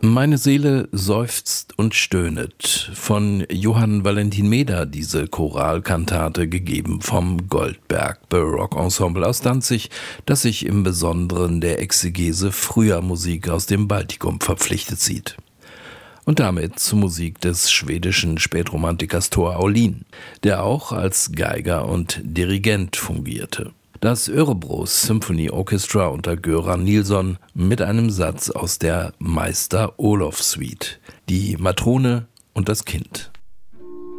Meine Seele seufzt und stöhnet von Johann Valentin Meder, diese Choralkantate, gegeben vom Goldberg Baroque Ensemble aus Danzig, das sich im Besonderen der Exegese früher Musik aus dem Baltikum verpflichtet sieht. Und damit zur Musik des schwedischen Spätromantikers Tor Aulin, der auch als Geiger und Dirigent fungierte. Das Örebros Symphony Orchestra unter Göran Nilsson mit einem Satz aus der Meister Olof Suite, die Matrone und das Kind.